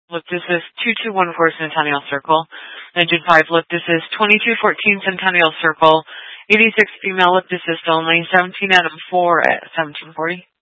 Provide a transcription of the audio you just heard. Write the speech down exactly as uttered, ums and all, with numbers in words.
Look, this is two two one four Centennial Circle. Engine five, look, this is twenty-two fourteen Centennial Circle. eighty-six female, look, this is still nine seventeen Adam four at seventeen forty.